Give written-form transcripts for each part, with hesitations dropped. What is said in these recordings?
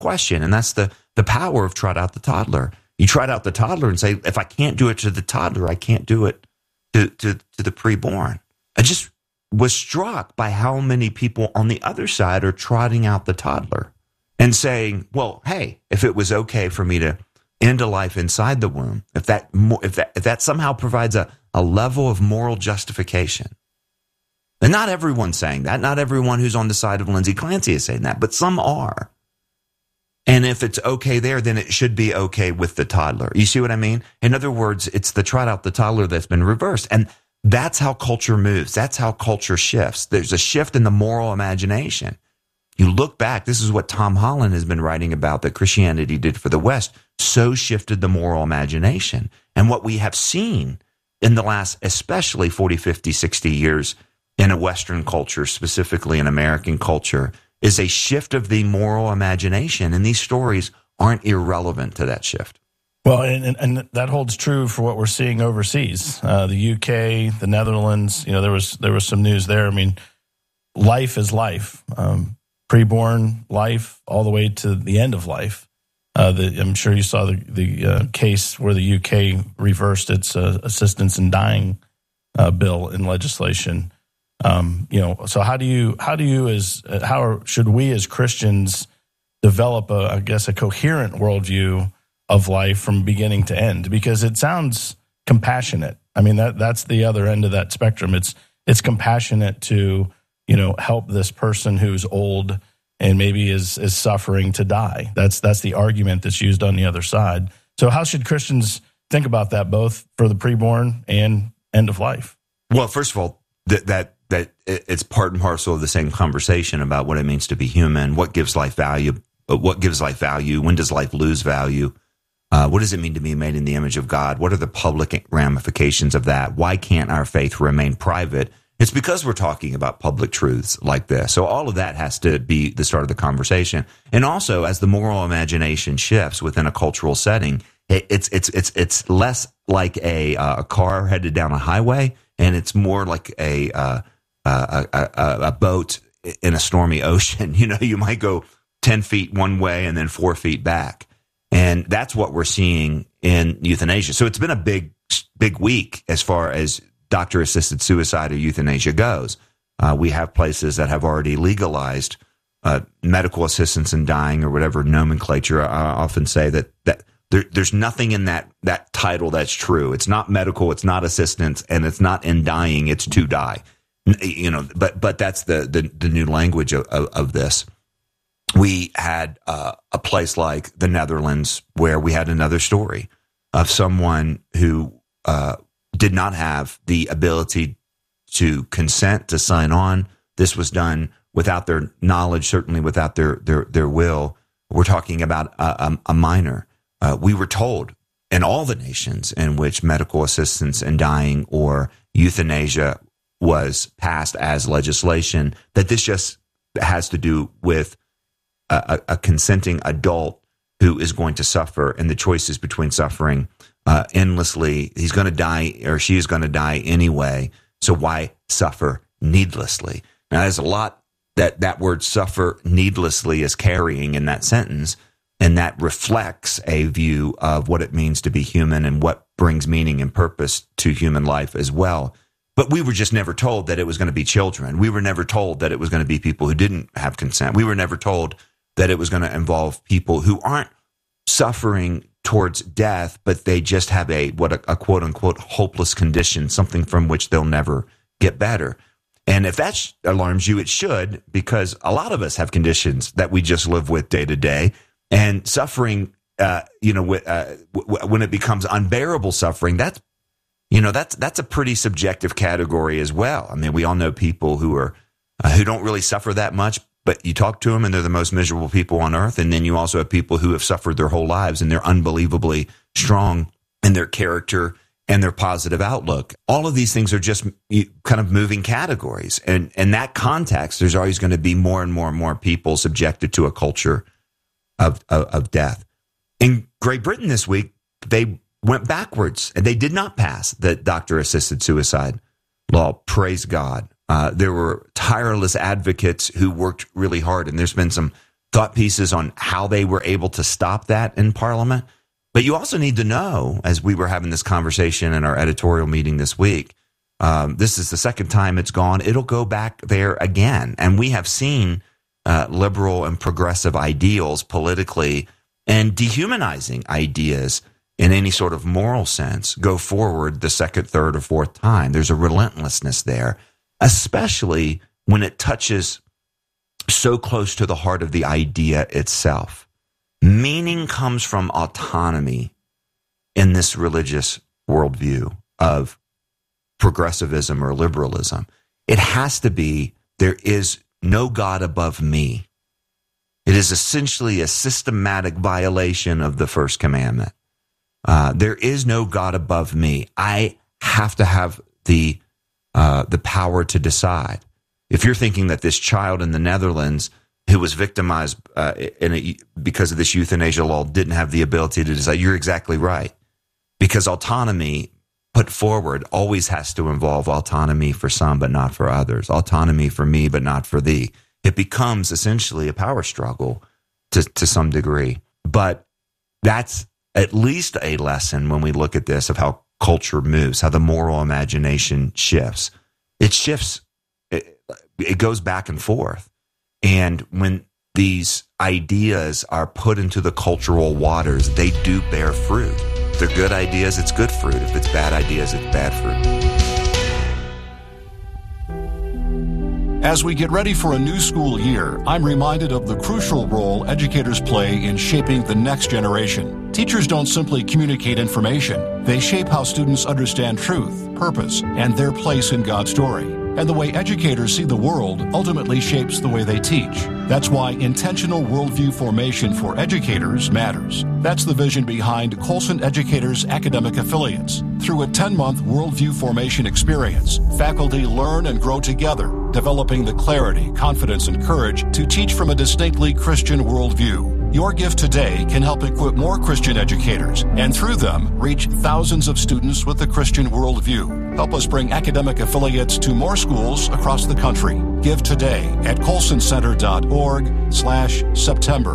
question, and that's the power of trot out the toddler. You trot out the toddler and say, if I can't do it to the toddler, I can't do it to the preborn. I just was struck by how many people on the other side are trotting out the toddler and saying, well, hey, if it was okay for me to end a life inside the womb, if that somehow provides a level of moral justification. And not everyone's saying that. Not everyone who's on the side of Lindsay Clancy is saying that, but some are. And if it's okay there, then it should be okay with the toddler. You see what I mean? In other words, it's the trot out the toddler that's been reversed. And that's how culture moves. That's how culture shifts. There's a shift in the moral imagination. You look back, this is what Tom Holland has been writing about that Christianity did for the West. So shifted the moral imagination. And what we have seen in the last, especially 40, 50, 60 years in a Western culture, specifically in American culture, is a shift of the moral imagination. And these stories aren't irrelevant to that shift. Well, and that holds true for what we're seeing overseas. The UK, the Netherlands, there was some news there. I mean, life is life. Preborn life all the way to the end of life. I'm sure you saw the case where the UK reversed its assistance in dying bill in legislation. So how should we as Christians develop a coherent worldview of life from beginning to end? Because it sounds compassionate. I mean, that's the other end of that spectrum. It's compassionate to, help this person who's old and maybe is suffering to die. That's the argument that's used on the other side. So how should Christians think about that, both for the preborn and end of life? Well, first of all, that it's part and parcel of the same conversation about what it means to be human, what gives life value, when does life lose value, what does it mean to be made in the image of God, what are the public ramifications of that, why can't our faith remain private? It's because we're talking about public truths like this. So all of that has to be the start of the conversation. And also, as the moral imagination shifts within a cultural setting, it's less like a car headed down a highway, and it's more like a boat in a stormy ocean. You might go 10 feet one way and then 4 feet back. And that's what we're seeing in euthanasia. So it's been a big week as far as doctor-assisted suicide or euthanasia goes. We have places that have already legalized medical assistance in dying or whatever nomenclature. I often say that there's nothing in that title that's true. It's not medical, it's not assistance, and it's not in dying, it's to die. But that's the new language of this. We had a place like the Netherlands where we had another story of someone who did not have the ability to consent, to sign on. This was done without their knowledge, certainly without their will. We're talking about a minor. We were told in all the nations in which medical assistance in dying or euthanasia was passed as legislation that this just has to do with a consenting adult who is going to suffer, and the choices between suffering endlessly. He's going to die, or she is going to die anyway. So why suffer needlessly? Now, there's a lot that word "suffer needlessly" is carrying in that sentence, and that reflects a view of what it means to be human and what brings meaning and purpose to human life as well. But we were just never told that it was going to be children. We were never told that it was going to be people who didn't have consent. We were never told that it was going to involve people who aren't suffering towards death, but they just have a quote unquote hopeless condition, something from which they'll never get better. And if that alarms you, it should, because a lot of us have conditions that we just live with day to day, and suffering, when it becomes unbearable suffering, that's a pretty subjective category as well. I mean, we all know people who don't really suffer that much, but you talk to them and they're the most miserable people on earth. And then you also have people who have suffered their whole lives and they're unbelievably strong in their character and their positive outlook. All of these things are just kind of moving categories. And in that context, there's always going to be more and more and more people subjected to a culture of death. In Great Britain this week, they went backwards and they did not pass the doctor-assisted suicide law. Praise God. There were tireless advocates who worked really hard, and there's been some thought pieces on how they were able to stop that in Parliament. But you also need to know, as we were having this conversation in our editorial meeting this week, this is the second time it's gone. It'll go back there again. And we have seen liberal and progressive ideals politically and dehumanizing ideas in any sort of moral sense go forward the second, third, or fourth time. There's a relentlessness there, especially when it touches so close to the heart of the idea itself. Meaning comes from autonomy in this religious worldview of progressivism or liberalism. It has to be, there is no God above me. It is essentially a systematic violation of the first commandment. There is no God above me. I have to have the power to decide. If you're thinking that this child in the Netherlands who was victimized because of this euthanasia law didn't have the ability to decide, you're exactly right. Because autonomy put forward always has to involve autonomy for some but not for others. Autonomy for me but not for thee. It becomes essentially a power struggle to some degree. But that's at least a lesson when we look at this of how culture moves, how the moral imagination shifts. It shifts. It goes back and forth. And when these ideas are put into the cultural waters, they do bear fruit. If they're good ideas, it's good fruit. If it's bad ideas, it's bad fruit. As we get ready for a new school year, I'm reminded of the crucial role educators play in shaping the next generation. Teachers don't simply communicate information. They shape how students understand truth, purpose, and their place in God's story. And the way educators see the world ultimately shapes the way they teach. That's why intentional worldview formation for educators matters. That's the vision behind Colson Educators Academic Affiliates. Through a 10-month worldview formation experience, faculty learn and grow together, developing the clarity, confidence, and courage to teach from a distinctly Christian worldview. Your gift today can help equip more Christian educators, and through them, reach thousands of students with the Christian worldview. Help us bring academic affiliates to more schools across the country. Give today at colsoncenter.org/September.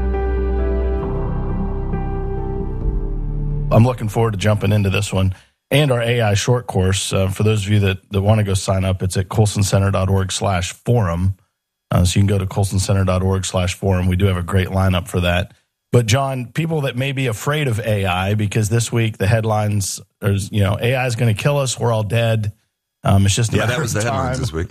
I'm looking forward to jumping into this one and our AI short course. For those of you that want to go sign up, it's at colsoncenter.org/forum. So you can go to colsoncenter.org/forum. We do have a great lineup for that. But John, people that may be afraid of AI, because this week the headlines are, AI is going to kill us. We're all dead. It's just a matter that was of the headlines time. this week.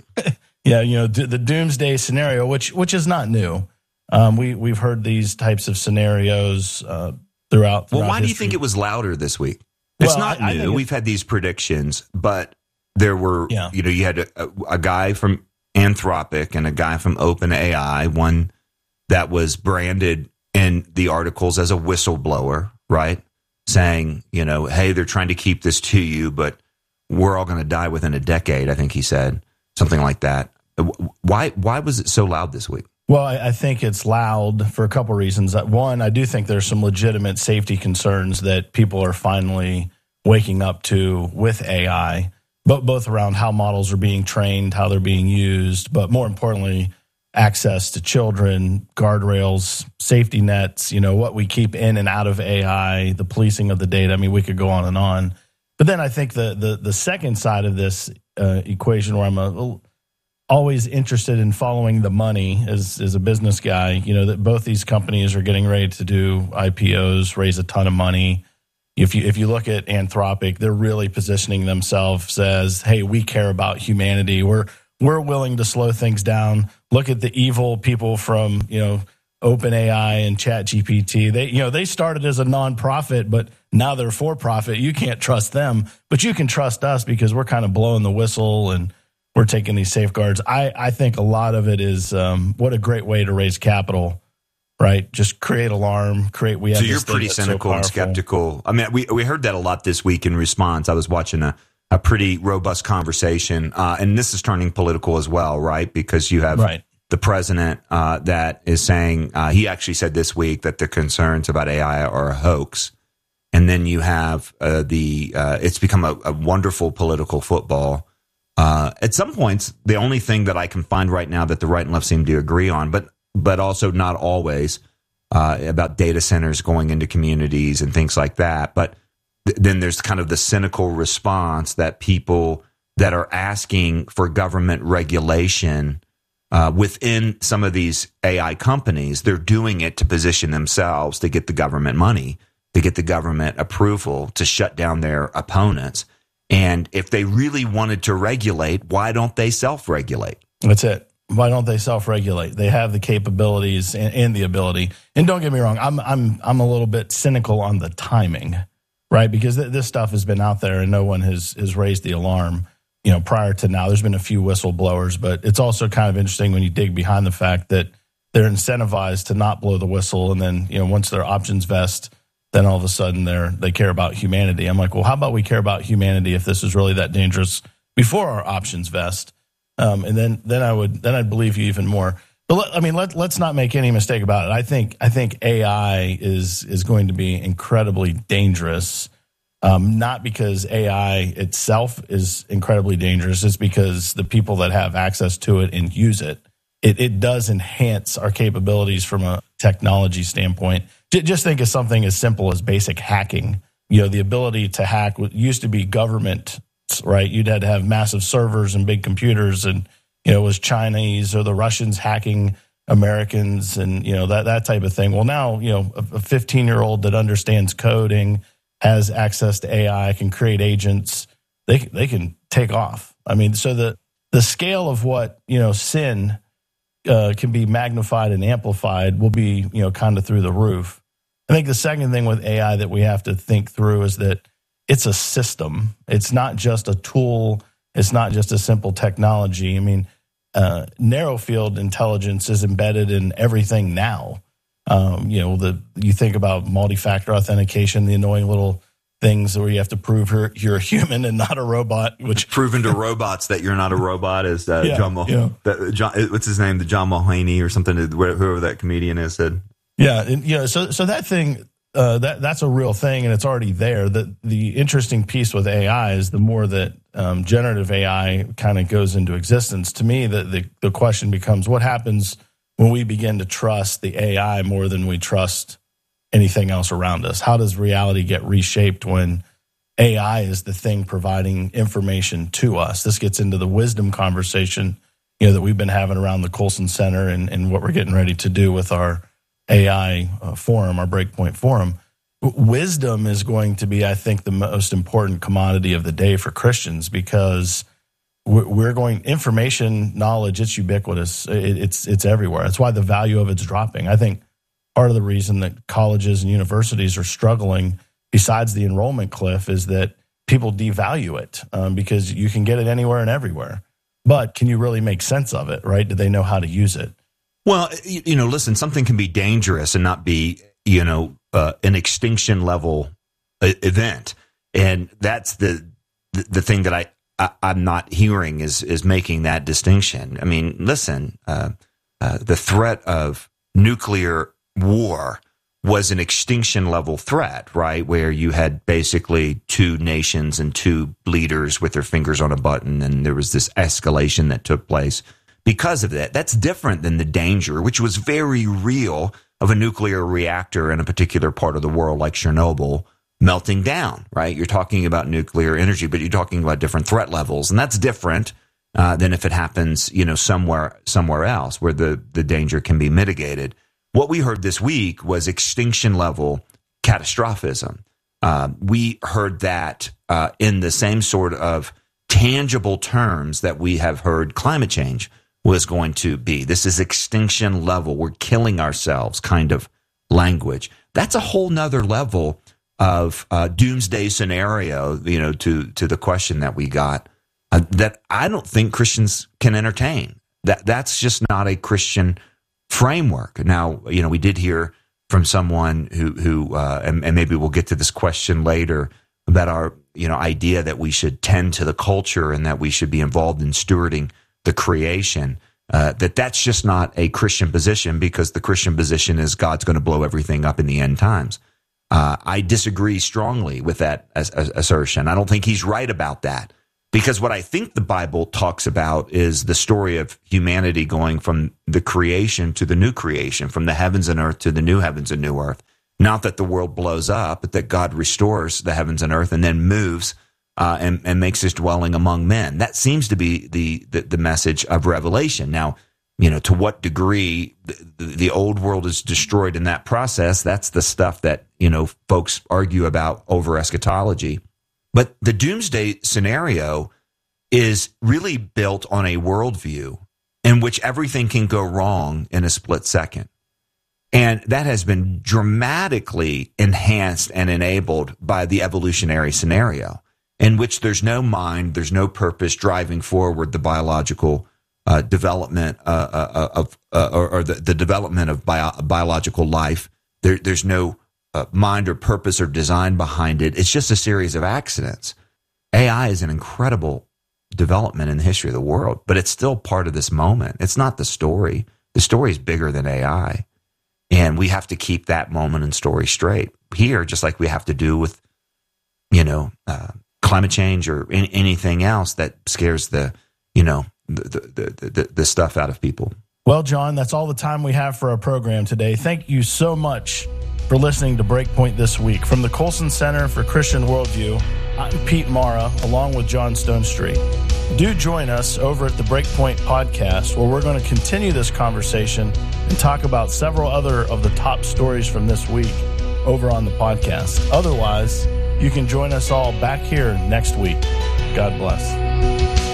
The doomsday scenario, which is not new. We've heard these types of scenarios throughout. Well, why history. do you think it was louder this week? It's not new. We've had these predictions, but there were, you had a guy from Anthropic and a guy from OpenAI, one that was branded in the articles as a whistleblower, right? Saying, hey, they're trying to keep this to you, but we're all going to die within a decade, I think he said, something like that. Why was it so loud this week? Well, I think it's loud for a couple of reasons. One, I do think there's some legitimate safety concerns that people are finally waking up to with AI, but both around how models are being trained, how they're being used, but more importantly, access to children, guardrails, safety nets, what we keep in and out of AI, the policing of the data. I mean, we could go on and on. But then I think the second side of this equation, where I'm always interested in following the money as a business guy, that both these companies are getting ready to do IPOs, raise a ton of money. If you look at Anthropic, they're really positioning themselves as, hey, we care about humanity. We're willing to slow things down. Look at the evil people from, OpenAI and ChatGPT. They started as a nonprofit, but now they're for profit. You can't trust them, but you can trust us because we're kind of blowing the whistle and we're taking these safeguards. I think a lot of it is what a great way to raise capital. Right, just create alarm, We have. So you're pretty cynical and skeptical. I mean, we heard that a lot this week in response. I was watching a pretty robust conversation, and this is turning political as well, right? Because you have the president that is saying he actually said this week that the concerns about AI are a hoax, and then you have it's become a wonderful political football. At some points, the only thing that I can find right now that the right and left seem to agree on, but but also not always, about data centers going into communities and things like that. But then there's kind of the cynical response that people that are asking for government regulation within some of these AI companies, they're doing it to position themselves to get the government money, to get the government approval to shut down their opponents. And if they really wanted to regulate, why don't they self-regulate? That's it. Why don't they self-regulate? They have the capabilities and the ability. And don't get me wrong, I'm a little bit cynical on the timing, right? Because this stuff has been out there and no one has raised the alarm. You know, prior to now, there's been a few whistleblowers, but it's also kind of interesting when you dig behind the fact that they're incentivized to not blow the whistle, and then, you know, once their options vest, then all of a sudden they care about humanity. I'm like, well, how about we care about humanity if this is really that dangerous before our options vest? And then I'd believe you even more. But let's not make any mistake about it. I think AI is going to be incredibly dangerous. Not because AI itself is incredibly dangerous. It's because the people that have access to it and use it, it does enhance our capabilities from a technology standpoint. Just think of something as simple as basic hacking. You know, the ability to hack used to be government, right? You'd had to have massive servers and big computers, and, you know, it was Chinese or the Russians hacking Americans and, you know, that type of thing. Well, now, you know, a 15-year-old that understands coding, has access to AI, can create agents, they can take off. I mean, so the scale of what, you know, sin can be magnified and amplified will be, you know, kind of through the roof. I think the second thing with AI that we have to think through is that it's a system. It's not just a tool. It's not just a simple technology. I mean, narrow field intelligence is embedded in everything now. You know, you think about multi-factor authentication, the annoying little things where you have to prove you're a human and not a robot. Which proving to robots that you're not a robot is John what's his name, the John Mulvaney or something, whoever that comedian is said. Yeah, and, you know, so that thing that's a real thing and it's already there. The interesting piece with AI is the more that generative AI kind of goes into existence. To me, the question becomes what happens when we begin to trust the AI more than we trust anything else around us. How does reality get reshaped when AI is the thing providing information to us? This gets into the wisdom conversation, you know, that we've been having around the Colson Center and what we're getting ready to do with our AI forum, our Breakpoint forum. Wisdom is going to be, I think, the most important commodity of the day for Christians, because information, knowledge, it's ubiquitous. It's everywhere. That's why the value of it's dropping. I think part of the reason that colleges and universities are struggling, besides the enrollment cliff, is that people devalue it because you can get it anywhere and everywhere. But can you really make sense of it, right? Do they know how to use it? Well, you know, listen, something can be dangerous and not be, you know, an extinction level event. And that's the thing that I'm not hearing is making that distinction. I mean, listen, the threat of nuclear war was an extinction level threat, right? Where you had basically two nations and two leaders with their fingers on a button, and there was this escalation that took place because of that. That's different than the danger, which was very real, of a nuclear reactor in a particular part of the world like Chernobyl melting down, right? You're talking about nuclear energy, but you're talking about different threat levels, and that's different than if it happens, you know, somewhere else where the danger can be mitigated. What we heard this week was extinction level catastrophism. We heard that in the same sort of tangible terms that we have heard climate change was going to be. This is extinction level. We're killing ourselves kind of language. That's a whole nother level of doomsday scenario, you know, to the question that we got that I don't think Christians can entertain. That's just not a Christian framework. Now, you know, we did hear from someone who and maybe we'll get to this question later about our, you know, idea that we should tend to the culture and that we should be involved in stewarding the creation. That's just not a Christian position, because the Christian position is God's going to blow everything up in the end times. I disagree strongly with that assertion. I don't think he's right about that. Because what I think the Bible talks about is the story of humanity going from the creation to the new creation, from the heavens and earth to the new heavens and new earth. Not that the world blows up, but that God restores the heavens and earth and then moves and makes his dwelling among men. That seems to be the message of Revelation. Now, to what degree the old world is destroyed in that process, that's the stuff that, folks argue about over eschatology. But the doomsday scenario is really built on a worldview in which everything can go wrong in a split second. And that has been dramatically enhanced and enabled by the evolutionary scenario, in which there's no mind, there's no purpose driving forward the biological development or the development of biological life. There's no mind or purpose or design behind it. It's just a series of accidents. AI is an incredible development in the history of the world, but it's still part of this moment. It's not the story. The story is bigger than AI. And we have to keep that moment and story straight here, just like we have to do with, climate change or anything else that scares the stuff out of people. Well, John, that's all the time we have for our program today. Thank you so much for listening to Breakpoint this week. From the Colson Center for Christian Worldview, I'm Pete Mara, along with John Stonestreet. Do join us over at the Breakpoint podcast, where we're going to continue this conversation and talk about several other of the top stories from this week over on the podcast. Otherwise, you can join us all back here next week. God bless.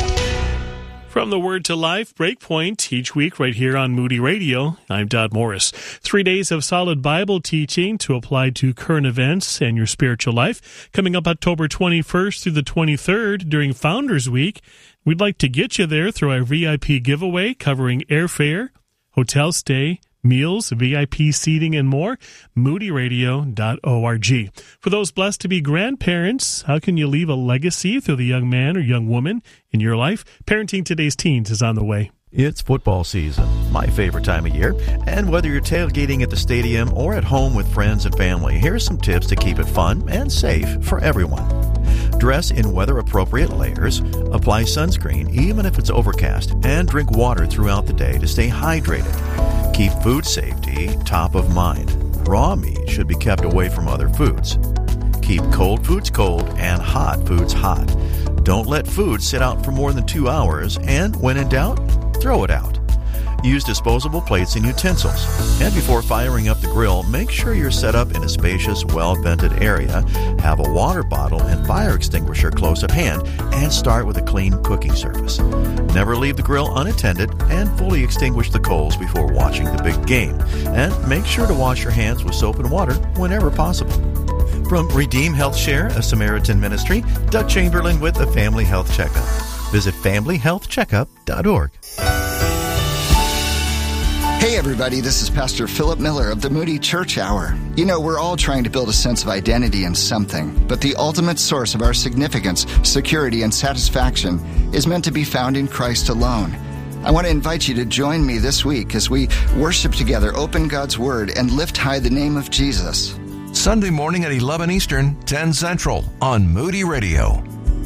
From the Word to Life, Breakpoint, each week right here on Moody Radio. I'm Dodd Morris. 3 days of solid Bible teaching to apply to current events and your spiritual life. Coming up October 21st through the 23rd during Founders Week. We'd like to get you there through our VIP giveaway covering airfare, hotel stay, meals, VIP seating, and more. MoodyRadio.org. For those blessed to be grandparents, how can you leave a legacy through the young man or young woman in your life? Parenting Today's Teens is on the way. It's football season, my favorite time of year, and whether you're tailgating at the stadium or at home with friends and family, here's some tips to keep it fun and safe for everyone. Dress in weather-appropriate layers, apply sunscreen even if it's overcast, and drink water throughout the day to stay hydrated. Keep food safety top of mind. Raw meat should be kept away from other foods. Keep cold foods cold and hot foods hot. Don't let food sit out for more than 2 hours, and when in doubt, throw it out. Use disposable plates and utensils. And before firing up the grill, make sure you're set up in a spacious, well-vented area, have a water bottle and fire extinguisher close at hand, and start with a clean cooking surface. Never leave the grill unattended, and fully extinguish the coals before watching the big game. And make sure to wash your hands with soap and water whenever possible. From Redeem Health Share, a Samaritan ministry, Doug Chamberlain with a Family Health Checkup. Visit familyhealthcheckup.org. Hey everybody, this is Pastor Philip Miller of the Moody Church Hour. We're all trying to build a sense of identity in something, but the ultimate source of our significance, security, and satisfaction is meant to be found in Christ alone. I want to invite you to join me this week as we worship together, open God's Word, and lift high the name of Jesus. Sunday morning at 11 Eastern, 10 Central on Moody Radio.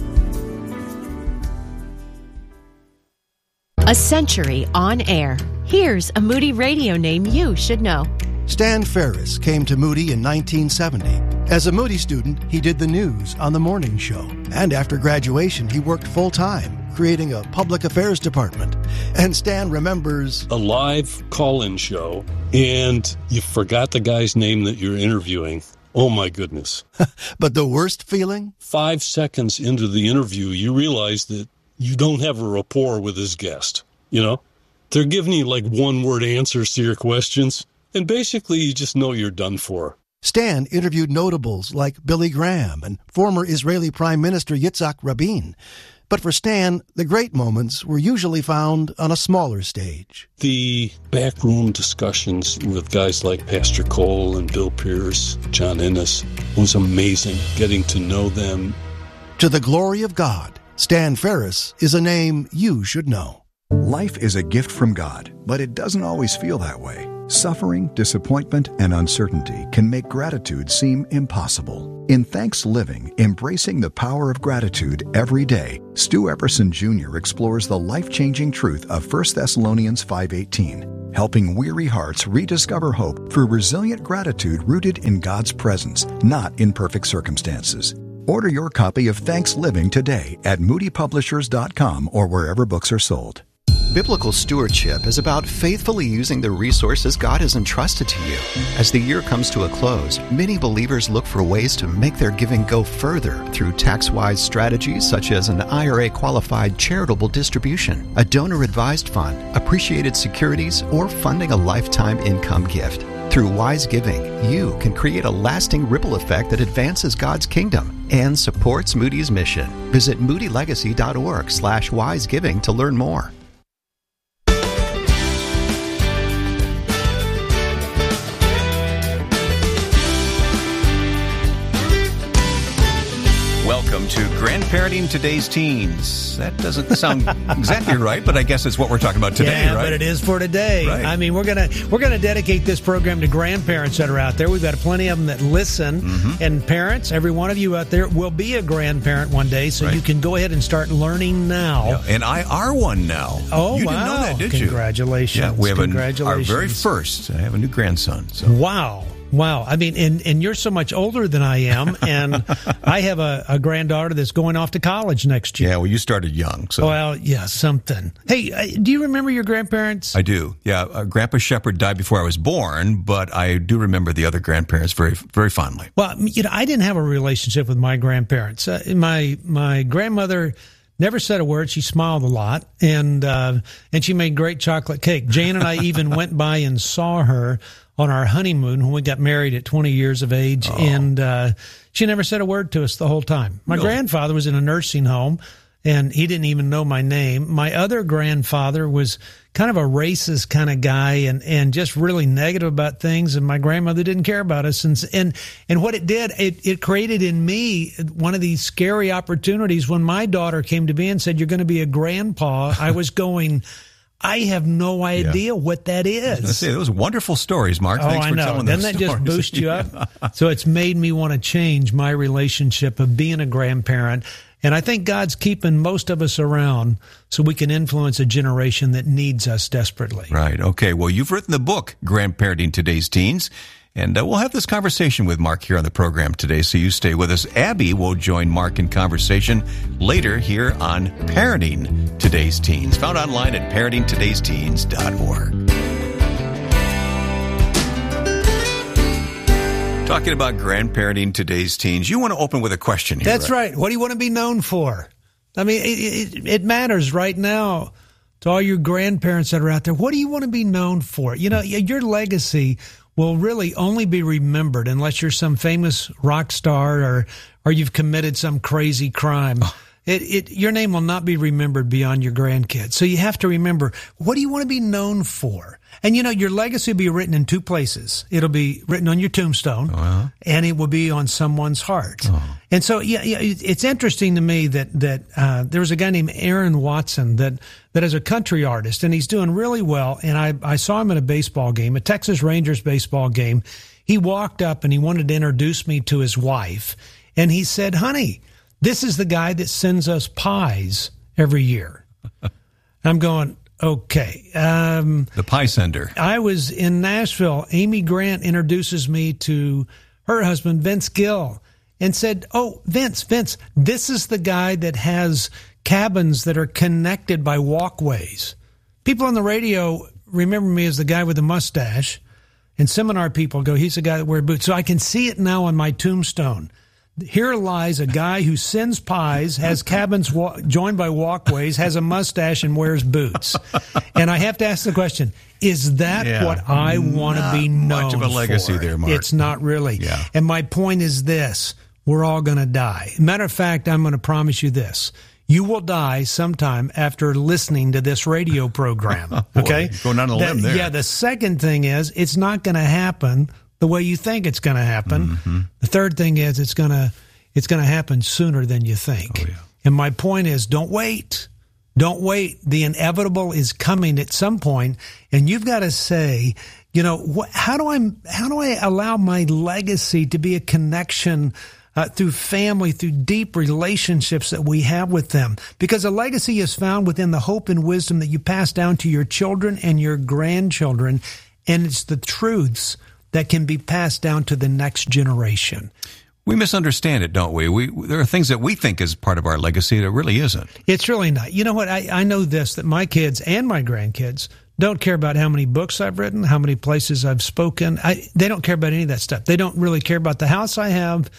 A century on air. Here's a Moody Radio name you should know. Stan Ferris came to Moody in 1970. As a Moody student, he did the news on the morning show. And after graduation, he worked full-time, creating a public affairs department. And Stan remembers a live call-in show, and you forgot the guy's name that you're interviewing. Oh, my goodness. But the worst feeling? 5 seconds into the interview, you realize that you don't have a rapport with his guest. They're giving you like one-word answers to your questions, and basically you just know you're done for. Stan interviewed notables like Billy Graham and former Israeli Prime Minister Yitzhak Rabin. But for Stan, the great moments were usually found on a smaller stage. The backroom discussions with guys like Pastor Cole and Bill Pierce, John Ennis, was amazing, getting to know them. To the glory of God, Stan Ferris is a name you should know. Life is a gift from God, but it doesn't always feel that way. Suffering, disappointment, and uncertainty can make gratitude seem impossible. In Thanks Living, Embracing the Power of Gratitude Every Day, Stu Epperson Jr. explores the life-changing truth of 1 Thessalonians 5:18, helping weary hearts rediscover hope through resilient gratitude rooted in God's presence, not in perfect circumstances. Order your copy of Thanks Living today at moodypublishers.com or wherever books are sold. Biblical stewardship is about faithfully using the resources God has entrusted to you. As the year comes to a close, many believers look for ways to make their giving go further through tax-wise strategies such as an IRA-qualified charitable distribution, a donor-advised fund, appreciated securities, or funding a lifetime income gift. Through wise giving, you can create a lasting ripple effect that advances God's kingdom and supports Moody's mission. Visit moodylegacy.org/wisegiving to learn more. Welcome to Grandparenting Today's Teens. That doesn't sound exactly right, but I guess it's what we're talking about today, yeah, right? But it is for today. Right. I mean, we're gonna dedicate this program to grandparents that are out there. We've got plenty of them that listen, and parents. Every one of you out there will be a grandparent one day, so you can go ahead and start learning now. Yeah, and I are one now. Oh, you wow! didn't know that, did you? Congratulations! Yeah, we have Congratulations. our very first. I have a new grandson. So. Wow. I mean, and you're so much older than I am, and I have a granddaughter that's going off to college next year. Yeah, well, you started young. So. Well, yeah, something. Hey, do you remember your grandparents? I do. Yeah, Grandpa Shepherd died before I was born, but I do remember the other grandparents very, very fondly. Well, I didn't have a relationship with my grandparents. My grandmother never said a word. She smiled a lot, and she made great chocolate cake. Jane and I even went by and saw her on our honeymoon when we got married at 20 years of age, and she never said a word to us the whole time. My grandfather was in a nursing home, and he didn't even know my name. My other grandfather was kind of a racist kind of guy and just really negative about things, and my grandmother didn't care about us. And what it did, it created in me one of these scary opportunities. When my daughter came to me and said, "You're going to be a grandpa," I was going, I have no idea what that is. Let's say those wonderful stories, Mark. Thanks for telling those Doesn't that just stories. boost you up? So it's made me want to change my relationship of being a grandparent. And I think God's keeping most of us around so we can influence a generation that needs us desperately. Right. Okay. Well, you've written the book, Grandparenting Today's Teens. And we'll have this conversation with Mark here on the program today, so you stay with us. Abby will join Mark in conversation later here on Parenting Today's Teens, found online at parentingtodaysteens.org. Talking about grandparenting today's teens, you want to open with a question here. That's right. What do you want to be known for? I mean, it matters right now to all your grandparents that are out there. What do you want to be known for? You know, your legacy will really only be remembered unless you're some famous rock star or you've committed some crazy crime. Your name will not be remembered beyond your grandkids. So you have to remember, what do you want to be known for? And, you know, your legacy will be written in two places. It'll be written on your tombstone, and it will be on someone's heart. And so, yeah, it's interesting to me that there was a guy named Aaron Watson that is a country artist, and he's doing really well. And I saw him at a baseball game, a Texas Rangers baseball game. He walked up and he wanted to introduce me to his wife. And he said, "Honey, this is the guy that sends us pies every year." I'm going, okay. The pie sender. I was in Nashville. Amy Grant introduces me to her husband, Vince Gill, and said, "Oh, Vince, this is the guy that has cabins that are connected by walkways." People on the radio remember me as the guy with the mustache, and seminar people go, "He's the guy that wears boots." So I can see it now on my tombstone. Here lies a guy who sends pies, has cabins joined by walkways, has a mustache, and wears boots. And I have to ask the question, is that what I want to be known for? Much of a legacy there, Mark. It's not really. Yeah. And my point is this, we're all going to die. Matter of fact, I'm going to promise you this. You will die sometime after listening to this radio program. Okay? Going on a limb there. Yeah, the second thing is, it's not going to happen the way you think it's going to happen. Mm-hmm. The third thing is it's going to happen sooner than you think. And my point is, don't wait. Don't wait. The inevitable is coming at some point, and you've got to say, you know, how do I allow my legacy to be a connection through family, through deep relationships that we have with them. Because a legacy is found within the hope and wisdom that you pass down to your children and your grandchildren, and it's the truths that can be passed down to the next generation. We misunderstand it, don't we? There are things that we think is part of our legacy that really isn't. It's really not. You know what? I know this, that my kids and my grandkids don't care about how many books I've written, how many places I've spoken. They don't care about any of that stuff. They don't really care about the house I have,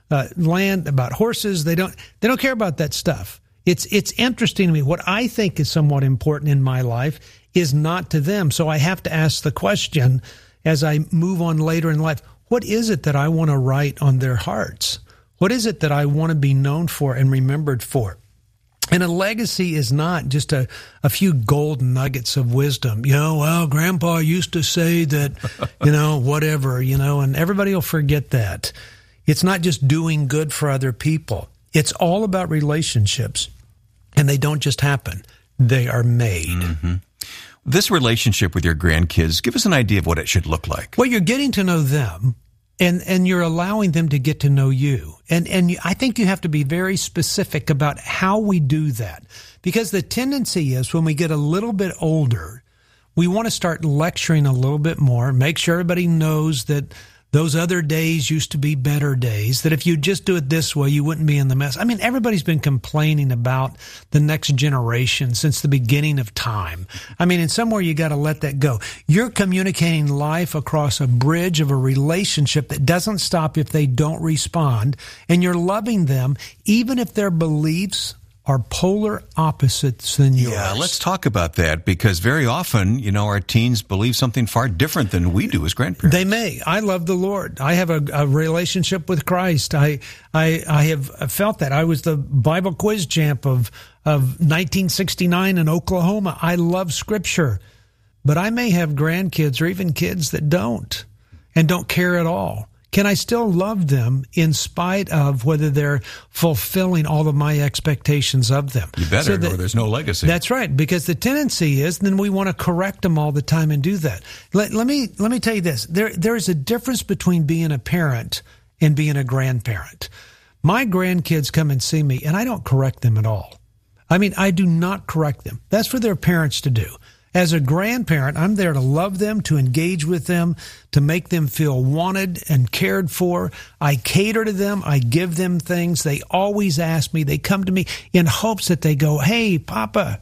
land, about horses. They don't care about that stuff. It's interesting to me. What I think is somewhat important in my life is not to them. So I have to ask the question as I move on later in life, what is it that I want to write on their hearts? What is it that I want to be known for and remembered for? And a legacy is not just a few gold nuggets of wisdom. Well, Grandpa used to say that, whatever, and everybody will forget that. It's not just doing good for other people. It's all about relationships, and they don't just happen. They are made. Mm-hmm. This relationship with your grandkids, give us an idea of what it should look like. Well, you're getting to know them, and you're allowing them to get to know you. And I think you have to be very specific about how we do that. Because the tendency is when we get a little bit older, we want to start lecturing a little bit more, make sure everybody knows that those other days used to be better days, that if you just do it this way, you wouldn't be in the mess. I mean, everybody's been complaining about the next generation since the beginning of time. I mean, in somewhere you got to let that go. You're communicating life across a bridge of a relationship that doesn't stop if they don't respond, and you're loving them even if their beliefs are polar opposites than yours. Yeah, let's talk about that, because very often, our teens believe something far different than we do as grandparents. They may. I love the Lord. I have a relationship with Christ. I have felt that. I was the Bible quiz champ of 1969 in Oklahoma. I love Scripture. But I may have grandkids or even kids that don't care at all. Can I still love them in spite of whether they're fulfilling all of my expectations of them? You better, or there's no legacy. That's right, because the tendency is then we want to correct them all the time and do that. Let me tell you this. There is a difference between being a parent and being a grandparent. My grandkids come and see me, and I don't correct them at all. I mean, I do not correct them. That's for their parents to do. As a grandparent, I'm there to love them, to engage with them, to make them feel wanted and cared for. I cater to them. I give them things. They always ask me. They come to me in hopes that they go, hey, Papa,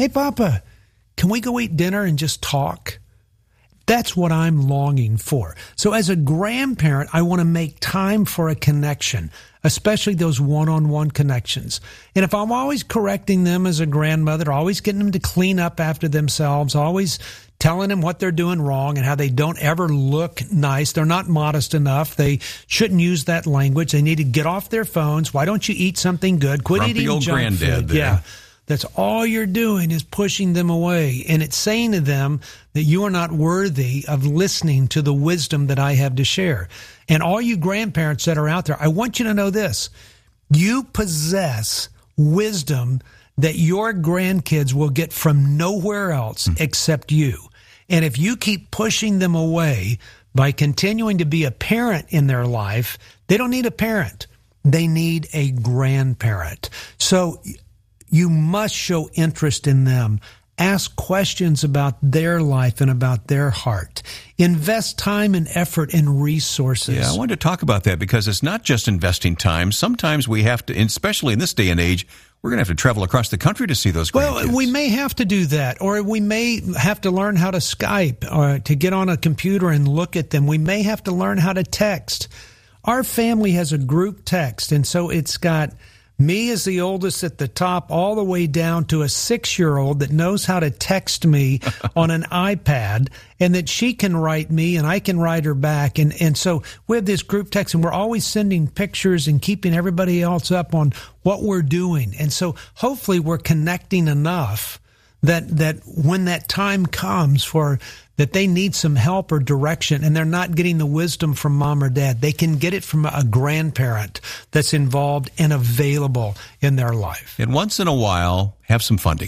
can we go eat dinner and just talk? That's what I'm longing for. So as a grandparent, I want to make time for a connection, especially those one-on-one connections. And if I'm always correcting them as a grandmother, always getting them to clean up after themselves, always telling them what they're doing wrong and how they don't ever look nice, they're not modest enough, they shouldn't use that language, they need to get off their phones, why don't you eat something good, quit Grumpy eating old junk granddad food. there. Yeah. That's all you're doing is pushing them away. And it's saying to them that you are not worthy of listening to the wisdom that I have to share. And all you grandparents that are out there, I want you to know this. You possess wisdom that your grandkids will get from nowhere else except you. And if you keep pushing them away by continuing to be a parent in their life, they don't need a parent. They need a grandparent. So you must show interest in them. Ask questions about their life and about their heart. Invest time and effort and resources. Yeah, I wanted to talk about that because it's not just investing time. Sometimes we have to, especially in this day and age, we're going to have to travel across the country to see those grandkids. Well, we may have to do that, or we may have to learn how to Skype or to get on a computer and look at them. We may have to learn how to text. Our family has a group text, and so it's got me as the oldest at the top, all the way down to a 6-year-old that knows how to text me on an iPad, and that she can write me and I can write her back. And so we have this group text, and we're always sending pictures and keeping everybody else up on what we're doing. And so hopefully we're connecting enough that when that time comes for that they need some help or direction and they're not getting the wisdom from mom or dad, they can get it from a grandparent that's involved and available in their life. And once in a while, have some fun together.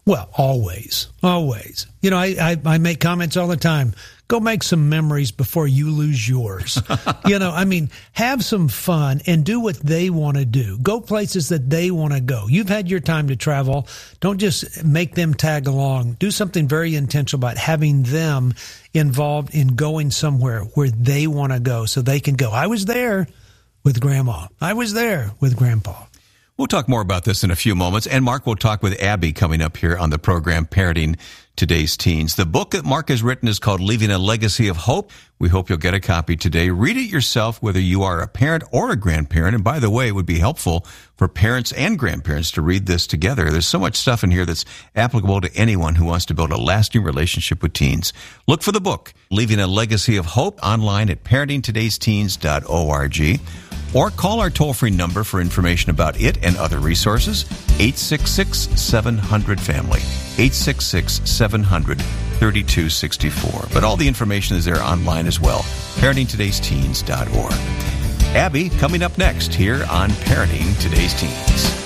Well, always. You know, I make comments all the time. Go make some memories before you lose yours. You know, I mean, have some fun and do what they want to do. Go places that they want to go. You've had your time to travel. Don't just make them tag along. Do something very intentional about having them involved in going somewhere where they want to go so they can go. I was there with Grandma. I was there with Grandpa. We'll talk more about this in a few moments. And Mark will talk with Abby coming up here on the program, Parenting Today's Teens. The book that Mark has written is called Leaving a Legacy of Hope. We hope you'll get a copy today. Read it yourself, whether you are a parent or a grandparent. And by the way, it would be helpful for parents and grandparents to read this together. There's so much stuff in here that's applicable to anyone who wants to build a lasting relationship with teens. Look for the book, Leaving a Legacy of Hope, online at parentingtodaysteens.org. Or call our toll-free number for information about it and other resources, 866-700-FAMILY, 866-700-3264. But all the information is there online as well, parentingtodaysteens.org. Abby coming up next here on Parenting Today's Teens.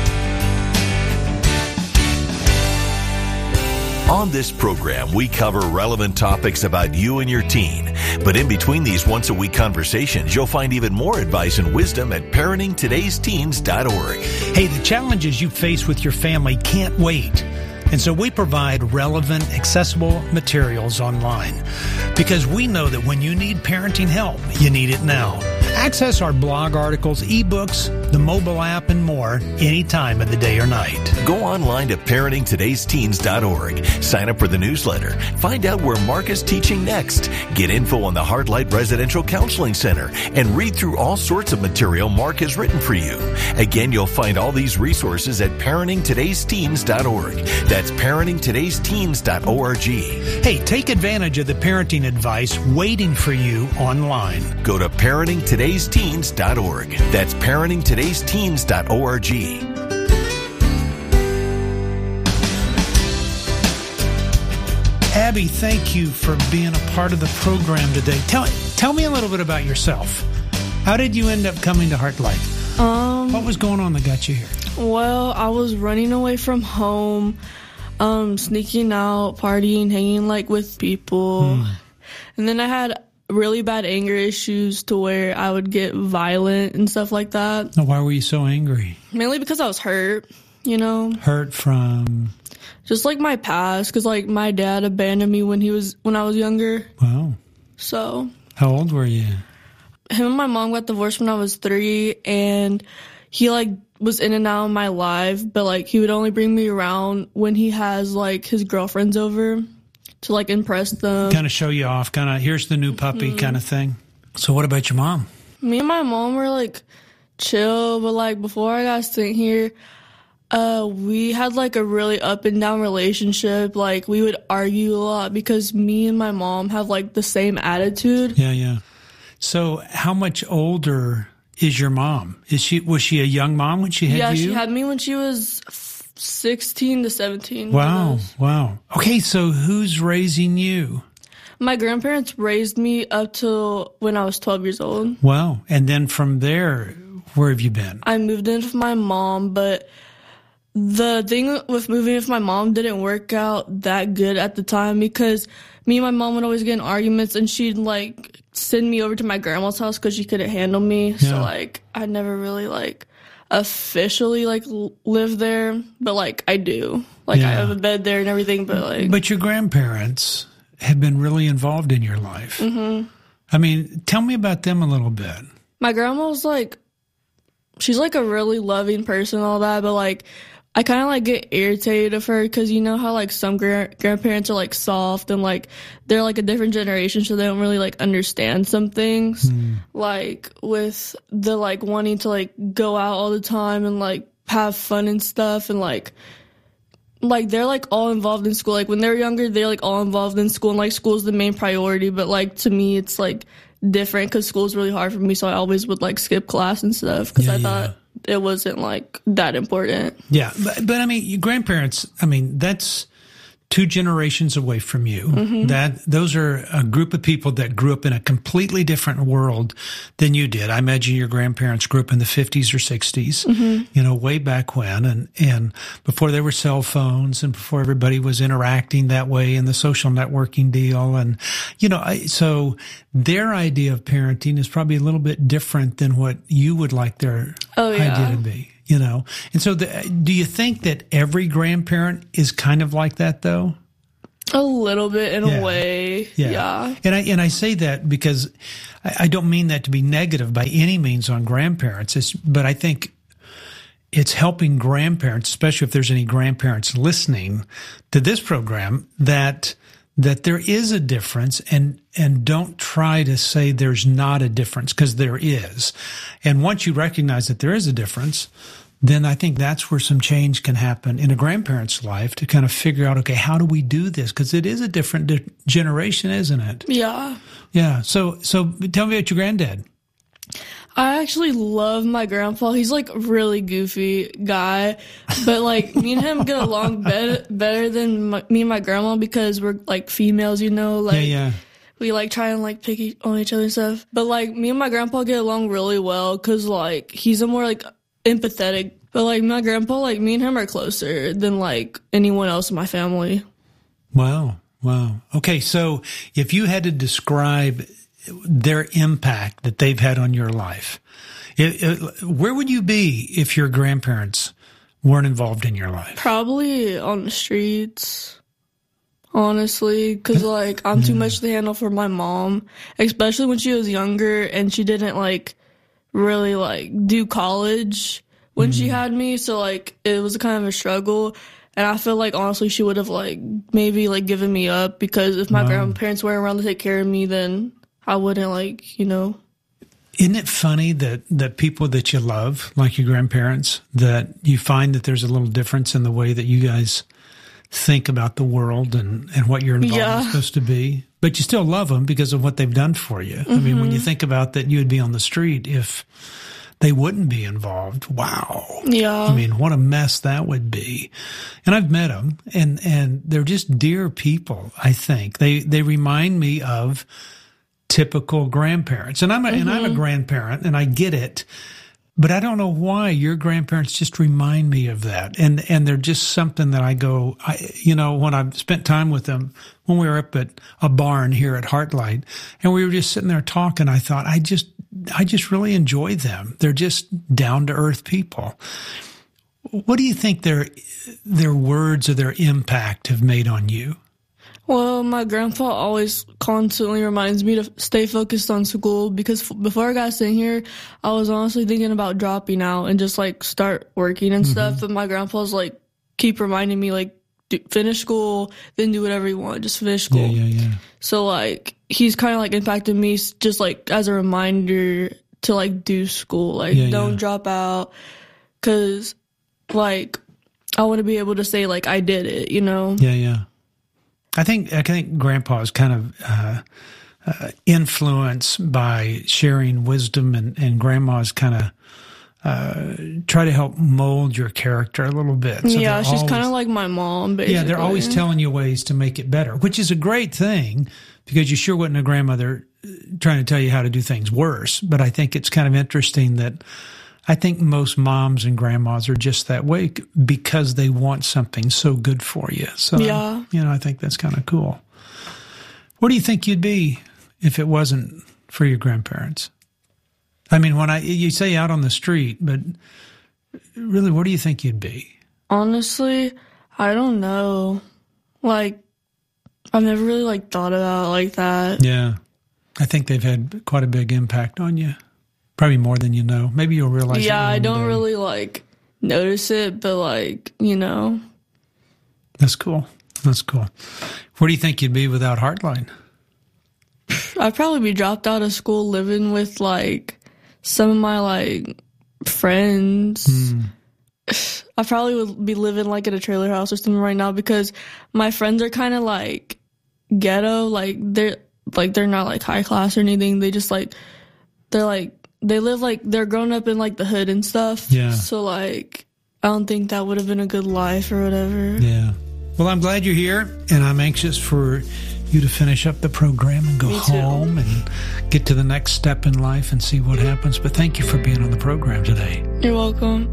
On this program, we cover relevant topics about you and your teen. But in between these once-a-week conversations, you'll find even more advice and wisdom at parentingtodaysteens.org. Hey, the challenges you face with your family can't wait. And so we provide relevant, accessible materials online because we know that when you need parenting help, you need it now. Access our blog articles, ebooks, the mobile app, and more any time of the day or night. Go online to parentingtodaysteens.org. Sign up for the newsletter. Find out where Mark is teaching next. Get info on the Heartlight Residential Counseling Center and read through all sorts of material Mark has written for you. Again, you'll find all these resources at parentingtodaysteens.org. That's parentingtodaysteens.org. Hey, take advantage of the parenting advice waiting for you online. Go to parentingtodaysteens.org. That's parentingtodaysteens.org. Abby, thank you for being a part of the program today. Tell me a little bit about yourself. How did you end up coming to Heartlight? What was going on that got you here? Well, I was running away from home, sneaking out, partying, hanging with people. And then I had really bad anger issues to where I would get violent and stuff like that. Now, why were you so angry? Mainly because I was hurt, you know. Hurt from? Just my past, because my dad abandoned me when I was younger. Wow. So. How old were you? Him and my mom got divorced when I was 3, and he was in and out of my life, but he would only bring me around when he has his girlfriends over to impress them. Kind of show you off, kind of here's the new puppy kind of thing. So what about your mom? Me and my mom were chill, but before I got sent here, we had a really up and down relationship. We would argue a lot because me and my mom have the same attitude. Yeah. So how much older is your mom? Was she a young mom when she had you? Yeah, she had me when she was 16 to 17. Wow. Okay, so who's raising you? My grandparents raised me up till when I was 12 years old. Wow. And then from there, where have you been? I moved in with my mom, but the thing with moving with my mom didn't work out that good at the time because me and my mom would always get in arguments, and she'd send me over to my grandma's house because she couldn't handle me. Yeah. So I never really officially live there, but I do. I have a bed there and everything, but But your grandparents have been really involved in your life. Mm-hmm. I mean, tell me about them a little bit. My grandma was she's a really loving person and all that, but I kind of get irritated of her because you know how some grandparents are soft and they're a different generation, so they don't really understand some things. With the wanting to go out all the time and have fun and stuff, and they're all involved in school. When they're younger, they're all involved in school, and school's the main priority. But to me, it's different because school's really hard for me, so I always would skip class and stuff because I thought it wasn't that important. Yeah, but I mean, your grandparents, I mean, that's 2 generations away from you. Mm-hmm. Those are a group of people that grew up in a completely different world than you did. I imagine your grandparents grew up in the 50s or 60s, Mm-hmm. way back when, and before there were cell phones and before everybody was interacting that way and the social networking deal. And, so their idea of parenting is probably a little bit different than what you would like their idea to be. And so do you think that every grandparent is kind of like that, though? A little bit in a way. Yeah. And I say that because I don't mean that to be negative by any means on grandparents, but I think it's helping grandparents, especially if there's any grandparents listening to this program, that there is a difference, and don't try to say there's not a difference, because there is. And once you recognize that there is a difference, then I think that's where some change can happen in a grandparent's life to kind of figure out, okay, how do we do this? Because it is a different generation, isn't it? Yeah. Yeah. So tell me about your granddad. I actually love my grandpa. He's like a really goofy guy, but like me and him get along better than me and my grandma because we're like females, we like try and like pick on each other and stuff. But like me and my grandpa get along really well because like he's a more like empathetic. But like my grandpa, like me and him are closer than like anyone else in my family. Wow. Okay, so if you had to describe their impact that they've had on your life, where would you be if your grandparents weren't involved in your life? Probably on the streets, honestly, because like I'm too much to handle for my mom, especially when she was younger and she didn't like really like do college when she had me, so like it was kind of a struggle. And I feel like honestly she would have like maybe like given me up, because if my grandparents weren't around to take care of me, then I wouldn't like, Isn't it funny that people that you love, like your grandparents, that you find that there's a little difference in the way that you guys think about the world and what your involvement is supposed to be? But you still love them because of what they've done for you. I mean, when you think about that you would be on the street if they wouldn't be involved. Wow. Yeah. I mean, what a mess that would be. And I've met them, and they're just dear people, I think. They remind me of typical grandparents. And I'm a grandparent, and I get it. But I don't know why your grandparents just remind me of that. And they're just something that I go, when I've spent time with them, when we were up at a barn here at Heartlight, and we were just sitting there talking, I thought, I just really enjoy them. They're just down to earth people. What do you think their words or their impact have made on you? Well, my grandpa always constantly reminds me to stay focused on school, because before I got sent here, I was honestly thinking about dropping out and just like start working and stuff. But my grandpa's like keep reminding me like finish school, then do whatever you want, just finish school. Yeah. So like he's kind of like impacted me just like as a reminder to like do school, like don't drop out, because like I want to be able to say like I did it, Yeah. I think Grandpa is kind of influenced by sharing wisdom, and Grandma's kind of try to help mold your character a little bit. So she's kind of like my mom, basically. Yeah, they're always telling you ways to make it better, which is a great thing, because you sure wasn't a grandmother trying to tell you how to do things worse. But I think it's kind of interesting that I think most moms and grandmas are just that way because they want something so good for you. So, I think that's kind of cool. What do you think you'd be if it wasn't for your grandparents? I mean, you say out on the street, but really, what do you think you'd be? Honestly, I don't know. Like, I've never really like thought about it like that. Yeah. I think they've had quite a big impact on you. Probably more than you know. Maybe you'll realize. Yeah, I don't really like notice it, but like, That's cool. Where do you think you'd be without Heartline? I'd probably be dropped out of school living with like some of my like friends. I probably would be living like in a trailer house or something right now, because my friends are kind of like ghetto. Like they're not like high class or anything. They just like, they live like they're grown up in like the hood and stuff. Yeah. So like I don't think that would have been a good life or whatever. Yeah. Well, I'm glad you're here, and I'm anxious for you to finish up the program and go home and get to the next step in life and see what happens. But thank you for being on the program today. You're welcome.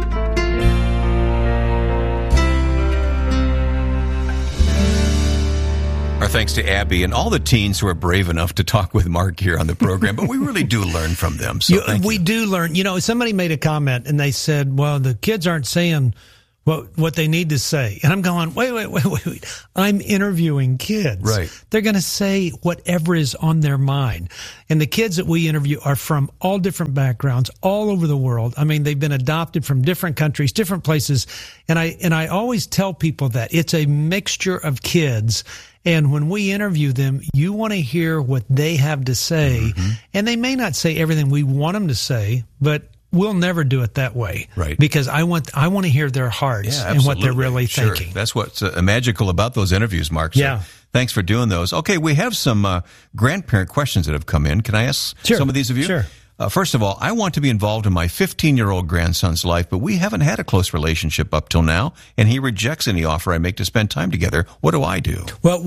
Our thanks to Abby and all the teens who are brave enough to talk with Mark here on the program, but we really do learn from them. So we do learn. You know, somebody made a comment and they said, well, the kids aren't saying what they need to say. And I'm going, wait. I'm interviewing kids. Right. They're going to say whatever is on their mind. And the kids that we interview are from all different backgrounds, all over the world. I mean, they've been adopted from different countries, different places. And I always tell people that it's a mixture of kids. And when we interview them, you want to hear what they have to say. Mm-hmm. And they may not say everything we want them to say, but we'll never do it that way. Right. Because I want to hear their hearts and what they're really thinking. That's what's magical about those interviews, Mark. So thanks for doing those. Okay, we have some grandparent questions that have come in. Can I ask some of these of you? Sure. First of all, I want to be involved in my 15-year-old grandson's life, but we haven't had a close relationship up till now, and he rejects any offer I make to spend time together. What do I do? Well,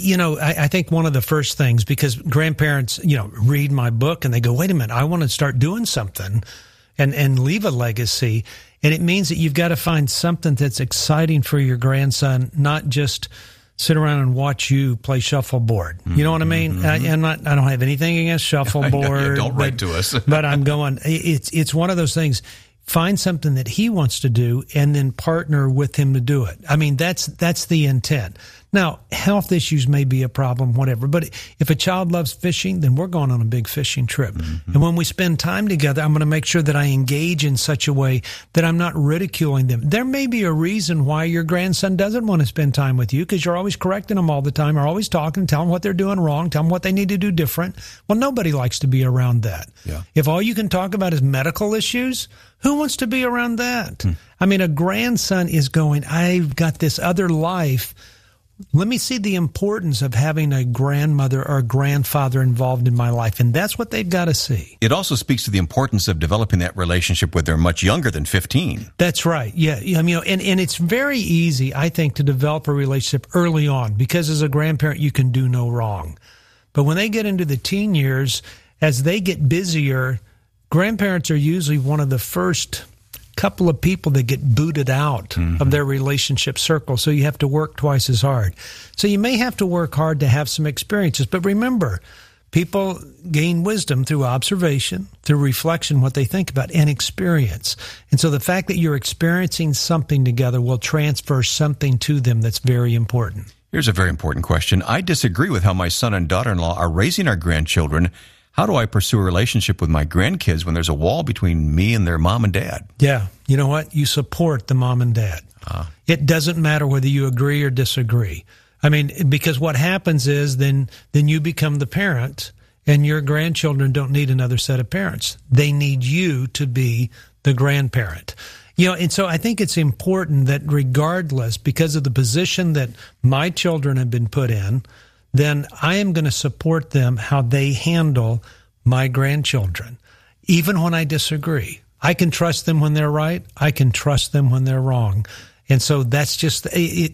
I think one of the first things, because grandparents, read my book and they go, wait a minute, I want to start doing something and leave a legacy. And it means that you've got to find something that's exciting for your grandson, not just sit around and watch you play shuffleboard. You know what I mean? Mm-hmm. I don't have anything against shuffleboard. Don't write to us. But I'm going, it's one of those things. Find something that he wants to do and then partner with him to do it. I mean, that's the intent. Now, health issues may be a problem, whatever. But if a child loves fishing, then we're going on a big fishing trip. Mm-hmm. And when we spend time together, I'm going to make sure that I engage in such a way that I'm not ridiculing them. There may be a reason why your grandson doesn't want to spend time with you, because you're always correcting them all the time, or always talking, telling them what they're doing wrong, telling them what they need to do different. Well, nobody likes to be around that. Yeah. If all you can talk about is medical issues, who wants to be around that? I mean, a grandson is going, I've got this other life. Let me see the importance of having a grandmother or a grandfather involved in my life. And that's what they've got to see. It also speaks to the importance of developing that relationship when they're much younger than 15. That's right. Yeah. I mean, and it's very easy, I think, to develop a relationship early on, because as a grandparent, you can do no wrong. But when they get into the teen years, as they get busier, grandparents are usually one of the first couple of people that get booted out of their relationship circle. So you have to work twice as hard. So you may have to work hard to have some experiences. But remember, people gain wisdom through observation, through reflection, what they think about, and experience. And so the fact that you're experiencing something together will transfer something to them that's very important. Here's a very important question. I disagree with how my son and daughter-in-law are raising our grandchildren. How do I pursue a relationship with my grandkids when there's a wall between me and their mom and dad? Yeah. You know what? You support the mom and dad. It doesn't matter whether you agree or disagree. I mean, because what happens is then you become the parent, and your grandchildren don't need another set of parents. They need you to be the grandparent. And so I think it's important that regardless, because of the position that my children have been put in, then I am going to support them how they handle my grandchildren, even when I disagree. I can trust them when they're right. I can trust them when they're wrong. And so that's just,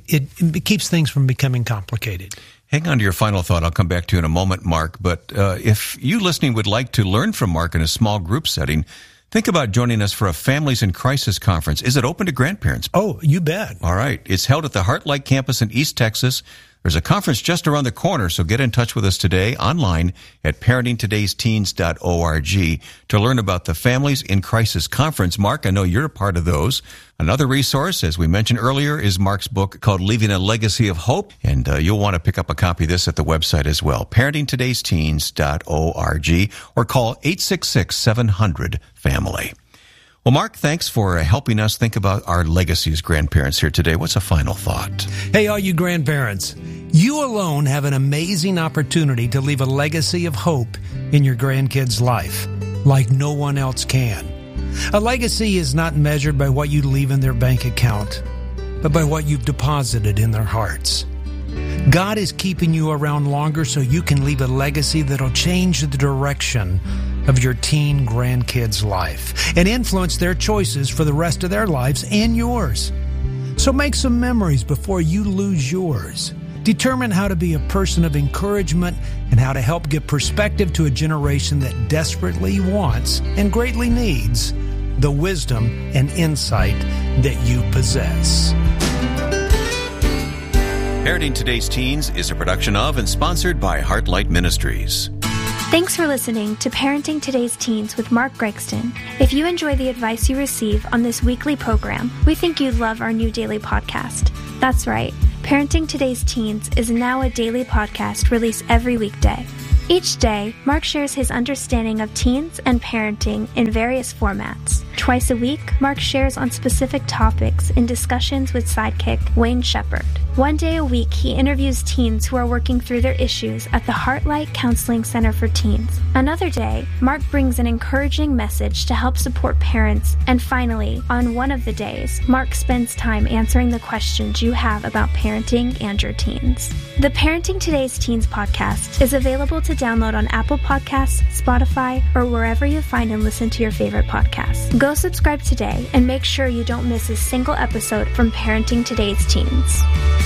it keeps things from becoming complicated. Hang on to your final thought. I'll come back to you in a moment, Mark. But if you listening would like to learn from Mark in a small group setting, think about joining us for a Families in Crisis conference. Is it open to grandparents? Oh, you bet. All right. It's held at the Heartlight campus in East Texas. There's a conference just around the corner, so get in touch with us today online at parentingtodaysteens.org to learn about the Families in Crisis Conference. Mark, I know you're a part of those. Another resource, as we mentioned earlier, is Mark's book called Leaving a Legacy of Hope, and you'll want to pick up a copy of this at the website as well, parentingtodaysteens.org, or call 866-700-FAMILY. Well, Mark, thanks for helping us think about our legacy as grandparents here today. What's a final thought? Hey, all you grandparents, you alone have an amazing opportunity to leave a legacy of hope in your grandkids' life, like no one else can. A legacy is not measured by what you leave in their bank account, but by what you've deposited in their hearts. God is keeping you around longer so you can leave a legacy that'll change the direction of your teen grandkids' life and influence their choices for the rest of their lives and yours. So make some memories before you lose yours. Determine how to be a person of encouragement and how to help give perspective to a generation that desperately wants and greatly needs the wisdom and insight that you possess. Parenting Today's Teens is a production of and sponsored by Heartlight Ministries. Thanks for listening to Parenting Today's Teens with Mark Gregston. If you enjoy the advice you receive on this weekly program, we think you'd love our new daily podcast. That's right, Parenting Today's Teens is now a daily podcast released every weekday. Each day, Mark shares his understanding of teens and parenting in various formats. Twice a week, Mark shares on specific topics in discussions with sidekick Wayne Shepherd. One day a week, he interviews teens who are working through their issues at the Heartlight Counseling Center for Teens. Another day, Mark brings an encouraging message to help support parents. And finally, on one of the days, Mark spends time answering the questions you have about parenting and your teens. The Parenting Today's Teens podcast is available to download on Apple Podcasts, Spotify, or wherever you find and listen to your favorite podcasts. Go subscribe today and make sure you don't miss a single episode from Parenting Today's Teens.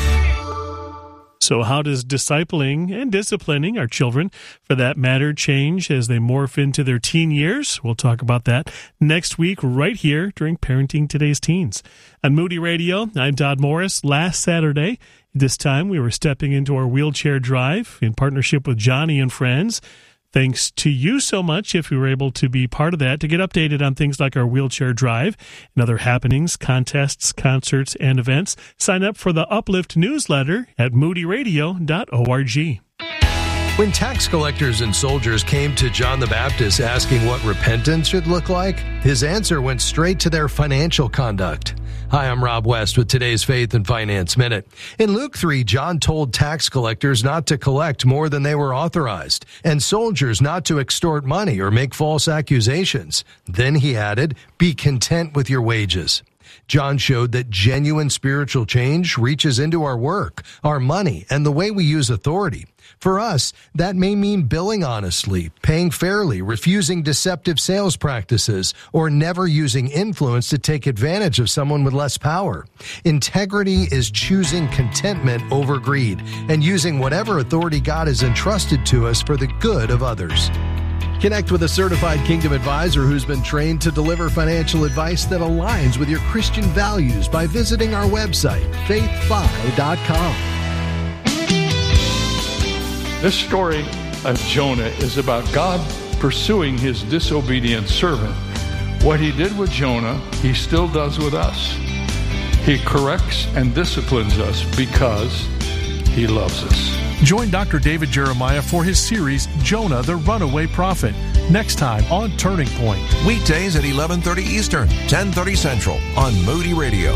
So how does discipling and disciplining our children, for that matter, change as they morph into their teen years? We'll talk about that next week right here during Parenting Today's Teens. On Moody Radio, I'm Dodd Morris. Last Saturday, this time we were stepping into our wheelchair drive in partnership with Johnny and Friends. Thanks to you so much if you were able to be part of that. To get updated on things like our wheelchair drive and other happenings, contests, concerts, and events, sign up for the Uplift newsletter at moodyradio.org. When tax collectors and soldiers came to John the Baptist asking what repentance should look like, his answer went straight to their financial conduct. Hi, I'm Rob West with today's Faith and Finance Minute. In Luke 3, John told tax collectors not to collect more than they were authorized, and soldiers not to extort money or make false accusations. Then he added, be content with your wages. John showed that genuine spiritual change reaches into our work, our money, and the way we use authority. For us, that may mean billing honestly, paying fairly, refusing deceptive sales practices, or never using influence to take advantage of someone with less power. Integrity is choosing contentment over greed and using whatever authority God has entrusted to us for the good of others. Connect with a certified Kingdom advisor who's been trained to deliver financial advice that aligns with your Christian values by visiting our website, faithfi.com. This story of Jonah is about God pursuing his disobedient servant. What he did with Jonah, he still does with us. He corrects and disciplines us because he loves us. Join Dr. David Jeremiah for his series, Jonah the Runaway Prophet, next time on Turning Point. Weekdays at 11:30 Eastern, 10:30 Central on Moody Radio.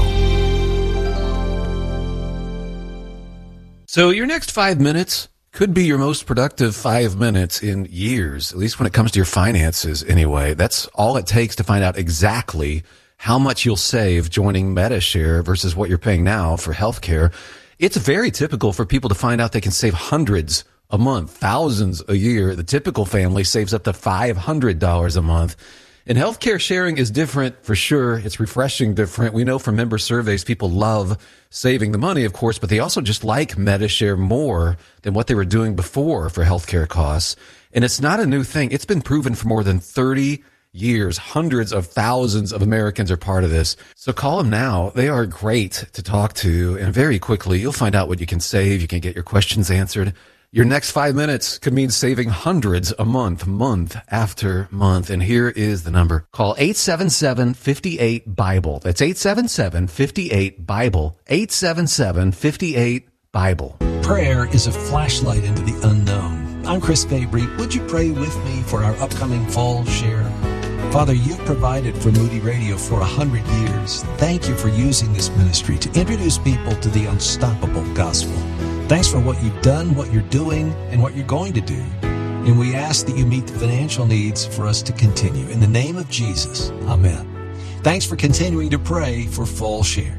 So your next 5 minutes could be your most productive 5 minutes in years, at least when it comes to your finances anyway. That's all it takes to find out exactly how much you'll save joining Medi-Share versus what you're paying now for healthcare. It's very typical for people to find out they can save hundreds a month, thousands a year. The typical family saves up to $500 a month. And healthcare sharing is different for sure. It's refreshing different. We know from member surveys, people love saving the money, of course, but they also just like Medi-Share more than what they were doing before for healthcare costs. And it's not a new thing. It's been proven for more than 30 years. Hundreds of thousands of Americans are part of this. So call them now. They are great to talk to. And very quickly, you'll find out what you can save. You can get your questions answered. Your next 5 minutes could mean saving hundreds a month, month after month. And here is the number. Call 877-58-BIBLE. That's 877-58-BIBLE. 877-58-BIBLE. Prayer is a flashlight into the unknown. I'm Chris Fabry. Would you pray with me for our upcoming fall share? Father, you've provided for Moody Radio for 100 years. Thank you for using this ministry to introduce people to the unstoppable gospel. Thanks for what you've done, what you're doing, and what you're going to do. And we ask that you meet the financial needs for us to continue. In the name of Jesus, amen. Thanks for continuing to pray for Fall Share.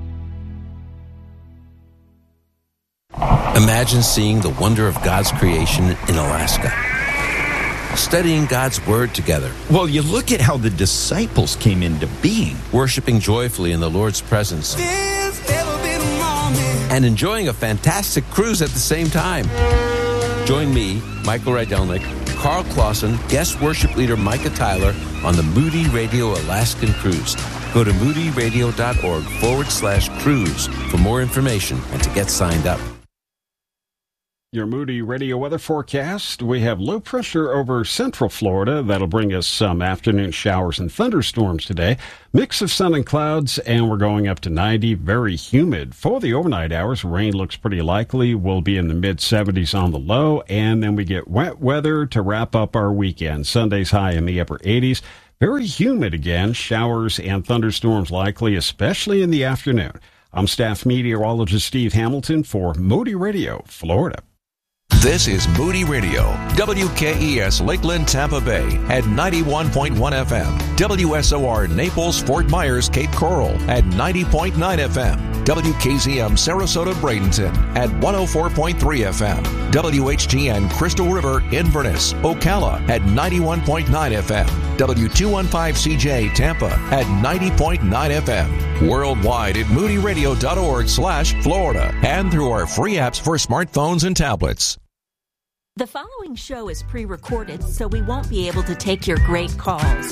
Imagine seeing the wonder of God's creation in Alaska. Studying God's Word together. Well, you look at how the disciples came into being. Worshiping joyfully in the Lord's presence. and enjoying a fantastic cruise at the same time. Join me, Michael Rydelnik, Carl Clausen, guest worship leader Micah Tyler on the Moody Radio Alaskan Cruise. Go to moodyradio.org/cruise for more information and to get signed up. Your Moody Radio weather forecast. We have low pressure over central Florida. That'll bring us some afternoon showers and thunderstorms today. Mix of sun and clouds, and we're going up to 90. Very humid. For the overnight hours, rain looks pretty likely. We'll be in the mid-70s on the low, and then we get wet weather to wrap up our weekend. Sunday's high in the upper 80s. Very humid again. Showers and thunderstorms likely, especially in the afternoon. I'm staff meteorologist Steve Hamilton for Moody Radio, Florida. This is Moody Radio, WKES Lakeland, Tampa Bay at 91.1 FM, WSOR Naples, Fort Myers, Cape Coral at 90.9 FM, WKZM Sarasota, Bradenton at 104.3 FM, WHGN Crystal River, Inverness, Ocala at 91.9 FM, W215CJ Tampa at 90.9 FM, worldwide at moodyradio.org/Florida, and through our free apps for smartphones and tablets. The following show is pre-recorded, so we won't be able to take your great calls.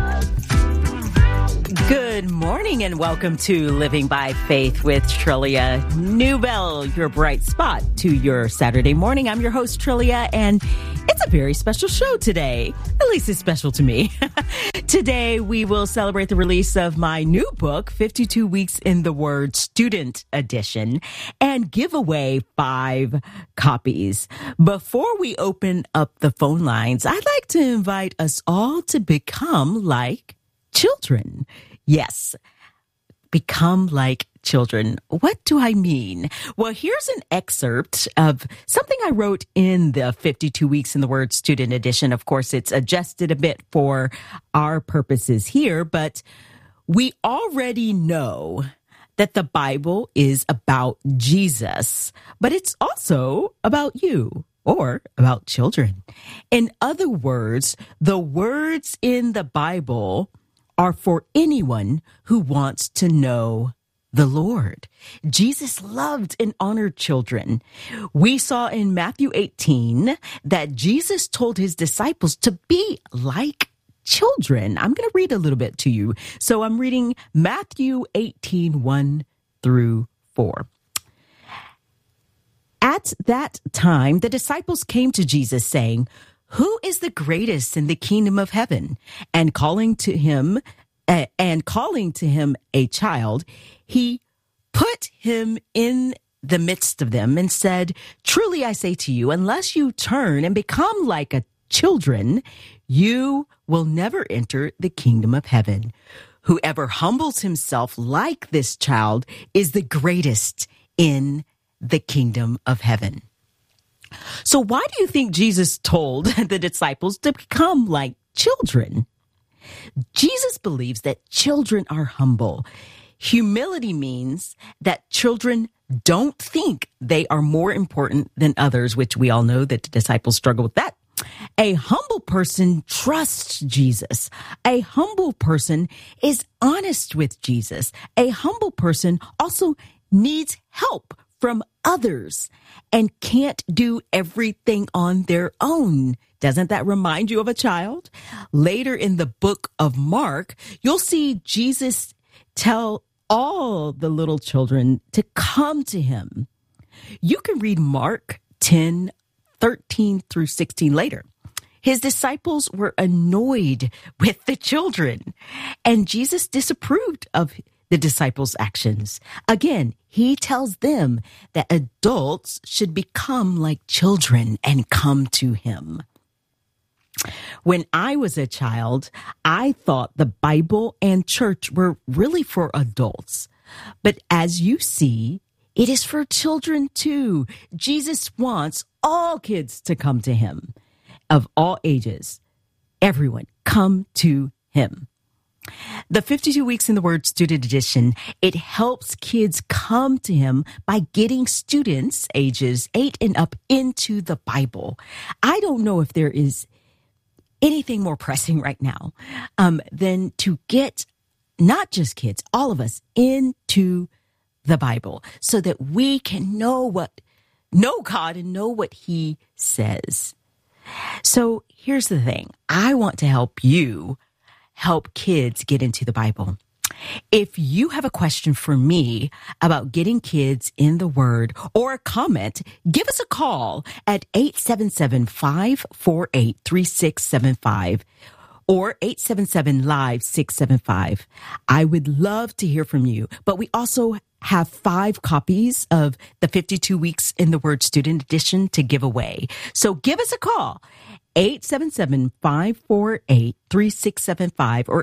Good morning and welcome to Living by Faith with Trillia Newbell, your bright spot to your Saturday morning. I'm your host, Trillia, and it's a very special show today. At least it's special to me. Today, we will celebrate the release of my new book, 52 Weeks in the Word, Student Edition, and give away 5 copies. Before we open up the phone lines, I'd like to invite us all to become like children. Yes, become like children. What do I mean? Well, here's an excerpt of something I wrote in the 52 Weeks in the Word Student Edition. Of course, it's adjusted a bit for our purposes here, but we already know that the Bible is about Jesus, but it's also about you or about children. In other words, the words in the Bible are for anyone who wants to know the Lord. Jesus loved and honored children. We saw in Matthew 18 that Jesus told his disciples to be like children. I'm going to read a little bit to you. So I'm reading Matthew 18, 1 through 4. At that time, the disciples came to Jesus saying, "Who is the greatest in the kingdom of heaven?" And calling to him a child, he put him in the midst of them and said, "Truly I say to you, unless you turn and become like children, you will never enter the kingdom of heaven. Whoever humbles himself like this child is the greatest in the kingdom of heaven." So why do you think Jesus told the disciples to become like children? Jesus believes that children are humble. Humility means that children don't think they are more important than others, which we all know that the disciples struggle with that. A humble person trusts Jesus. A humble person is honest with Jesus. A humble person also needs help from others and can't do everything on their own. Doesn't that remind you of a child? Later in the book of Mark, you'll see Jesus tell all the little children to come to him. You can read Mark 10, 13 through 16 later. His disciples were annoyed with the children, and Jesus disapproved of the disciples' actions. Again, he tells them that adults should become like children and come to him. When I was a child, I thought the Bible and church were really for adults. But as you see, it is for children too. Jesus wants all kids to come to him, of all ages. Everyone, come to him. The 52 Weeks in the Word Student Edition, it helps kids come to him by getting students ages 8 and up into the Bible. I don't know if there is anything more pressing right now than to get not just kids, all of us into the Bible so that we can know God and know what he says. So here's the thing. I want to help you help kids get into the Bible. If you have a question for me about getting kids in the Word or a comment, give us a call at 877-548-3675 or 877-LIVE-675. I would love to hear from you, but we also have 5 copies of the 52 Weeks in the Word Student Edition to give away. So give us a call, 877-548-3675 or